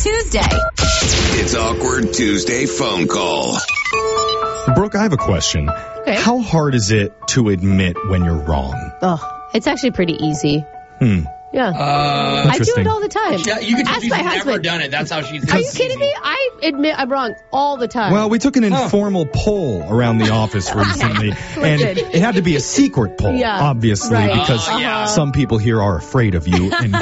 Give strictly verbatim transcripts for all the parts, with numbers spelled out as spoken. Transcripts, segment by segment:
Tuesday. It's Awkward Tuesday phone call. Brooke, I have a question. Okay. How hard is it to admit when you're wrong? Oh, it's actually pretty easy. Hmm. Yeah. Uh, I do it all the time. yeah, you can tell Ask she's my never husband. done it. That's how she's. Are you kidding me? I admit I'm wrong all the time. Well, we took an informal poll around the office recently, and did. it had to be a secret poll, Yeah, obviously, right. because Oh, yeah. some people here are afraid of you and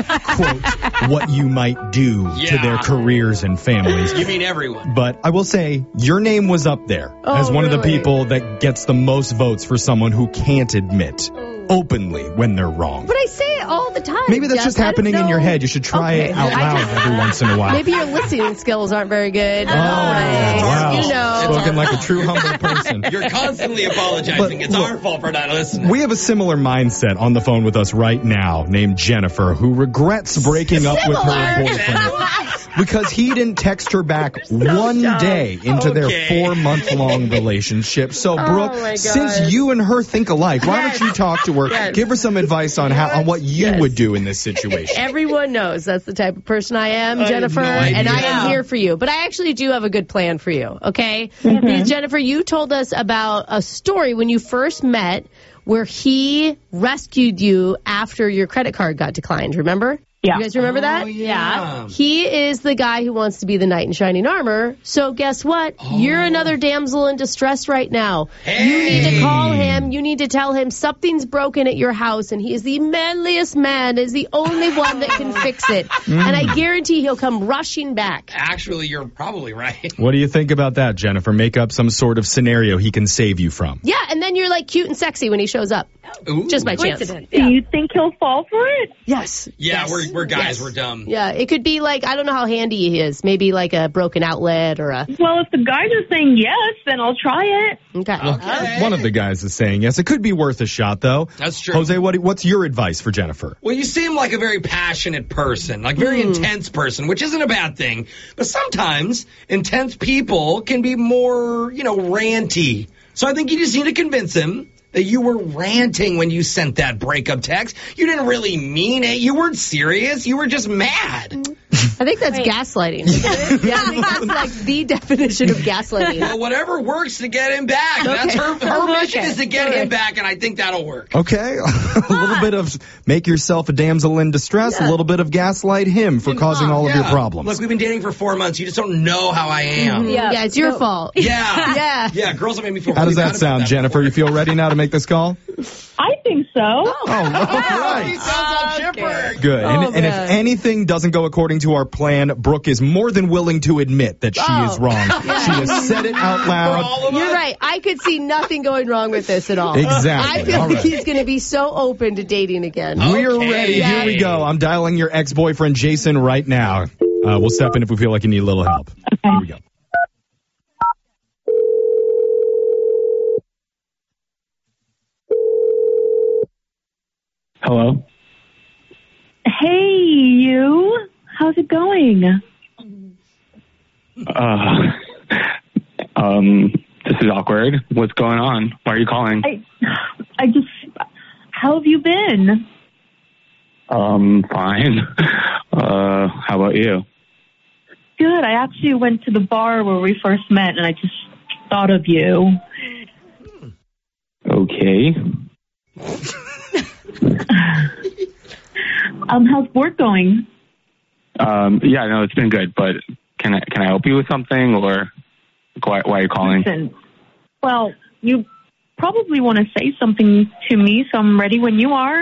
quote what you might do to Yeah. their careers and families. You mean everyone? But I will say, your name was up there Oh, as one of the really? people that gets the most votes for someone who can't admit openly when they're wrong. But I say it all the time. Maybe that's Jess. just I don't happening in know. your head. You should try Okay. it out I loud just- every once in a while. Maybe your listening skills aren't very good. Oh, wow. You know. Spoken like a true humble person. You're constantly apologizing. But it's look- our fault for not listening. We have a similar mindset on the phone with us right now named Jennifer, who regrets breaking up with her Similar. boyfriend because he didn't text her back one dumb. day into their Okay. four-month-long relationship. So, Brooke, my God. since you and her think alike, why don't you talk to her, Yes. give her some advice on how on what you Yes. would do in this situation? Everyone knows that's the type of person I am, I have Jennifer, no and I idea. am here for you. But I actually do have a good plan for you, okay? Because, Jennifer, you told us about a story when you first met where he rescued you after your credit card got declined, remember? Yeah. You guys remember that? Oh, yeah. He is the guy who wants to be the knight in shining armor. So guess what? You're another damsel in distress right now. You need to call him. You need to tell him something's broken at your house, and he is the manliest man, is the only one that can fix it. And I guarantee he'll come rushing back. Actually, you're probably right. What do you think about that, Jennifer? Make up some sort of scenario he can save you from. Yeah, and then you're like cute and sexy when he shows up. Ooh. Just by chance. Do you think he'll fall for it? Yes. Yeah, Yes. we're we're guys. Yes. We're dumb. Yeah, it could be like, I don't know how handy he is. Maybe like a broken outlet or a... Well, if the guys are saying yes, then I'll try it. Okay. Okay. One of the guys is saying yes. It could be worth a shot, though. That's true. Jose, what, what's your advice for Jennifer? Well, you seem like a very passionate person, like very intense person, which isn't a bad thing. But sometimes intense people can be more, you know, ranty. So I think you just need to convince him that you were ranting when you sent that breakup text. You didn't really mean it. You weren't serious. You were just mad. I think that's gaslighting. Isn't it? Yeah, I think that's like the definition of gaslighting. Well, whatever works to get him back. That's her, her mission Okay. is to get All him right. back, and I think that'll work. Okay, a little bit of make yourself a damsel in distress, a little bit of gaslight him for causing all of your Yeah. problems. Look, we've been dating for four months. You just don't know how I am. Yeah, it's your fault. Yeah. Yeah. Yeah, girls have made me feel How really does bad that about sound, that Jennifer? before. You feel ready now to make this call? I think so. Oh, all right. Sounds all chipper. Good. Oh, and, and if man. anything doesn't go according to our plan, Brooke is more than willing to admit that she Oh. is wrong. She has said it out For loud. all of You're us. right. I could see nothing going wrong with this at all. Exactly. I feel All like right. he's going to be so open to dating again. We're Okay. ready. Here we go. I'm dialing your ex-boyfriend, Jason, right now. Uh, we'll step in if we feel like you need a little help. Here we go. Hello? Hey, you. How's it going? Uh, um, this is awkward. What's going on? Why are you calling? I, I just, how have you been? Um, fine. Uh, how about you? Good. I actually went to the bar where we first met, and I just thought of you. Okay. Um, how's work going? Um, yeah, no, it's been good, but can I, can I help you with something, or why, why are you calling? Listen, well, you probably want to say something to me, so I'm ready when you are.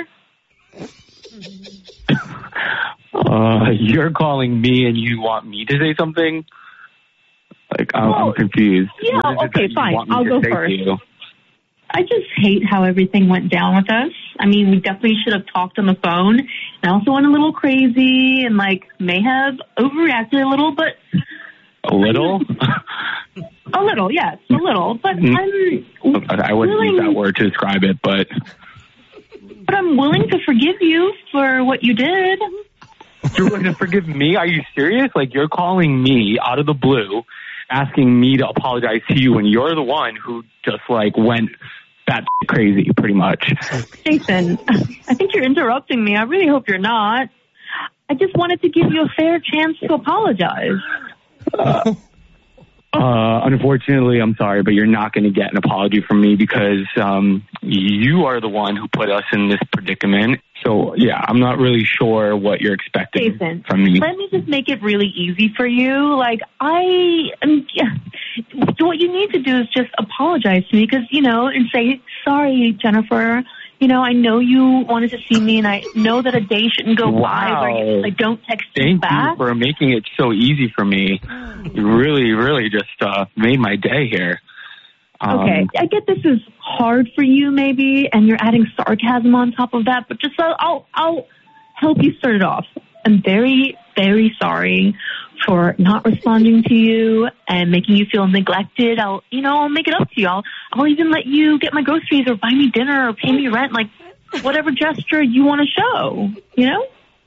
Uh, you're calling me and you want me to say something? Like, I'm, I'm Well, confused. yeah, What is it okay, that you fine. want me I'll to go say to first. you? I just hate how everything went down with us. I mean, we definitely should have talked on the phone. And I also went a little crazy and, like, may have overreacted a little, but A little? a little, yes, a little. But I'm I wouldn't use willing, that word to describe it, but but I'm willing to forgive you for what you did. you're going to forgive me? Are you serious? Like, you're calling me out of the blue, asking me to apologize to you when you're the one who just, like, went that crazy, pretty much. Jason, I think you're interrupting me. I really hope you're not. I just wanted to give you a fair chance to apologize. Uh, uh, unfortunately, I'm sorry, but you're not going to get an apology from me because um, you are the one who put us in this predicament. So, yeah, I'm not really sure what you're expecting Jason, from me. let me just make it really easy for you. Like, I, um, yeah, what you need to do is just apologize to me because, you know, and say, sorry, Jennifer. You know, I know you wanted to see me, and I know that a day shouldn't go Wow. by where you, I don't text you Thank back. you for making it so easy for me. You really, really just uh, made my day here. Um, Okay, I get this is hard for you, maybe, and you're adding sarcasm on top of that. But just uh, I'll I'll help you start it off. I'm very, very sorry for not responding to you and making you feel neglected. I'll, you know, I'll make it up to you. I'll, I'll even let you get my groceries or buy me dinner or pay me rent, like whatever gesture you want to show, you know?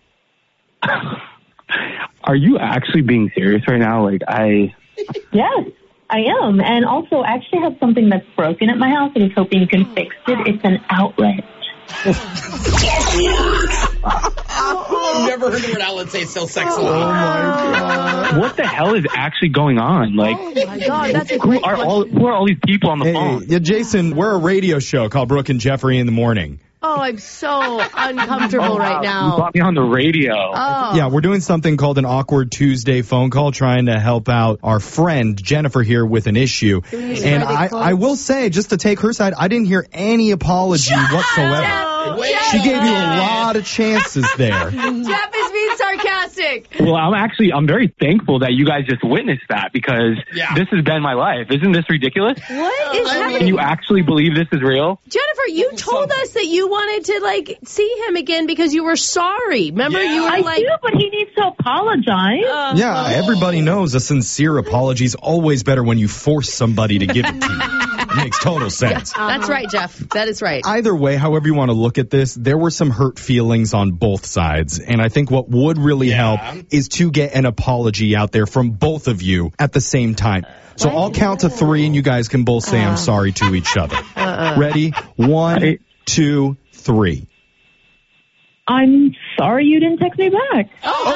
Are you actually being serious right now? Like, I... Yes, I am. And also, I actually have something that's broken at my house and I was hoping you can fix it. It's an outlet. I've never heard the word outlet say so sexually. Oh, my God. What the hell is actually going on? Like, Oh, my God, that's a who great are all question. who are all these people on the Hey, phone? yeah, Jason, we're a radio show called Brooke and Jeffrey in the Morning. Oh, I'm so uncomfortable Oh, right wow. You now. got me on the radio. Oh. Yeah, we're doing something called an Awkward Tuesday phone call, trying to help out our friend Jennifer here with an issue. we use And Friday I, quotes? I will say, just to take her side, I didn't hear any apology whatsoever. Wait. She gave you a lot of chances there. Jeff is being sarcastic. Well, I'm actually I'm very thankful that you guys just witnessed that because Yeah. this has been my life. Isn't this ridiculous? What is I happening? mean- Can you actually believe this is real? Jennifer, you told us that you wanted to, like, see him again because you were sorry. Remember, Yeah. you were I like, do, but he needs to apologize. uh, Yeah, everybody knows a sincere apology is always better when you force somebody to give it to you. It makes total sense. That's right, Jeff. That is right. Either way, however you want to look at this, there were some hurt feelings on both sides. And I think what would really Yeah. help is to get an apology out there from both of you at the same time. So What? I'll count to three and you guys can both say I'm sorry to each other. Uh-uh. Ready? One, two, three. I'm sorry you didn't text me back. Oh,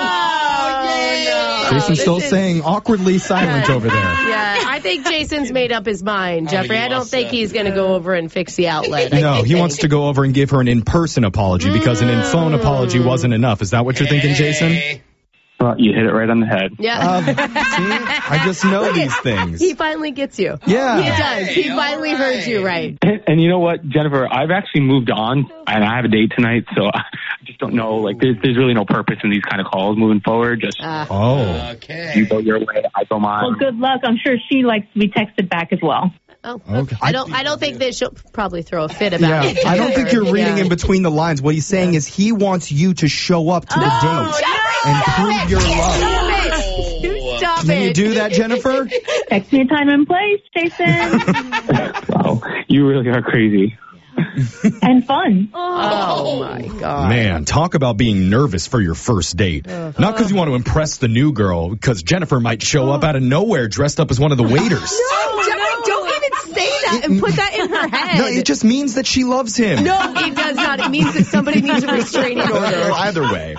no. Jason's still This is- saying awkwardly silent over there. Yeah, I think Jason's made up his mind, Jeffrey. he I don't wants think to- he's going to go over and fix the outlet. I No, think he that wants to go over and give her an in-person apology because an in-phone apology wasn't enough. Is that what you're thinking, Jason? Hey. Well, you hit it right on the head. Yeah. Um, see, I just know these things. He finally gets you. Yeah. He does. He All finally right. heard you right. And, and you know what, Jennifer? I've actually moved on, and I have a date tonight, so I just don't know. Like, there's, there's really no purpose in these kind of calls moving forward. Just Uh, Oh. Okay. you go your way, I go mine. Well, good luck. I'm sure she likes to be texted back as well. oh, Okay. I don't. I don't think that she'll probably throw a fit about Yeah, it. I don't think you're reading Yeah. in between the lines. What he's saying is he wants you to show up to the Oh, date Jeffrey, and stop prove it. your love. Stop it. Oh. Stop Can you it. do that, Jennifer? Text me a time and place, Jason. Wow, you really are crazy. And fun. Oh my God. Man, talk about being nervous for your first date. Not because you want to impress the new girl, because Jennifer might show up out of nowhere dressed up as one of the waiters. No, Jeffrey, don't even say that and put that in her head. No, it just means that she loves him. No, it does not. It means that somebody needs a restraining order. Either way.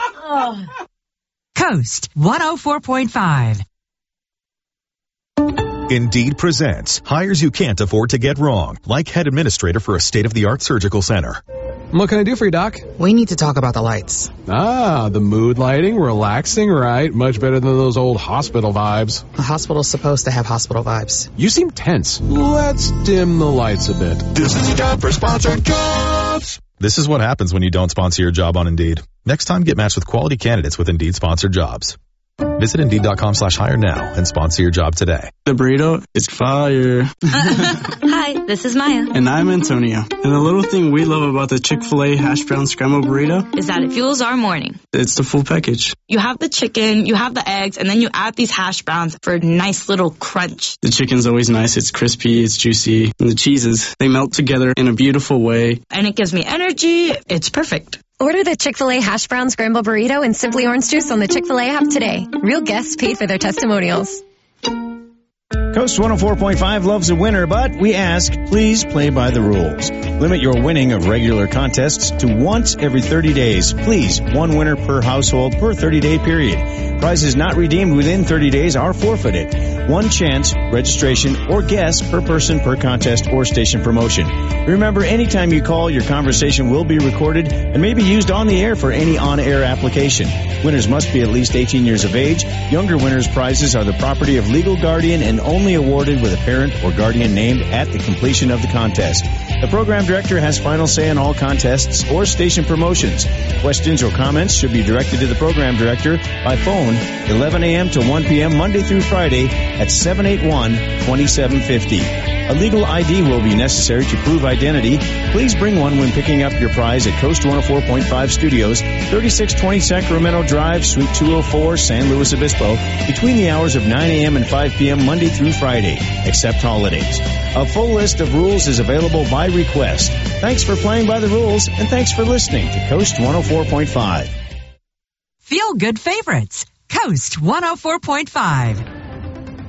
Coast one oh four point five. Indeed presents hires you can't afford to get wrong, like head administrator for a state-of-the-art surgical center. What can I do for you, Doc? We need to talk about the lights. Ah, the mood lighting, relaxing, right? Much better than those old hospital vibes. A hospital's supposed to have hospital vibes. You seem tense. Let's dim the lights a bit. This is the job for sponsored jobs. This is what happens when you don't sponsor your job on Indeed. Next time, get matched with quality candidates with Indeed sponsored jobs. Visit Indeed.com slash hire now and sponsor your job today. The burrito is fire. Hi, this is Maya. And I'm Antonio. And the little thing we love about the Chick-fil-A hash brown scrambled burrito Is that it fuels our morning. it's the full package. You have the chicken, you have the eggs, and then you add these hash browns for a nice little crunch. The chicken's always nice. It's crispy, it's juicy. And the cheeses, they melt together in a beautiful way. And it gives me energy. It's perfect. Order the Chick-fil-A Hash Brown Scramble Burrito and Simply Orange Juice on the Chick-fil-A app today. Real guests paid for their testimonials. Coast one oh four point five loves a winner, but we ask, please play by the rules. Limit your winning of regular contests to once every thirty days. Please, one winner per household per thirty-day period. Prizes not redeemed within thirty days are forfeited. One chance, registration, or guess per person per contest or station promotion. Remember, anytime you call, your conversation will be recorded and may be used on the air for any on-air application. Winners must be at least eighteen years of age. Younger winners' prizes are the property of legal guardian and only awarded with a parent or guardian named at the completion of the contest. The program director has final say on all contests or station promotions. Questions or comments should be directed to the program director by phone eleven a.m. to one p.m. Monday through Friday at seven eight one, two seven five zero. A legal I D will be necessary to prove identity. Please bring one when picking up your prize at Coast one oh four point five Studios, thirty-six twenty Sacramento Drive, Suite two oh four, San Luis Obispo, between the hours of nine a.m. and five p.m. Monday through Friday, except holidays. A full list of rules is available by request. Thanks for playing by the rules, and thanks for listening to Coast one oh four point five. Feel good favorites. Coast one oh four point five.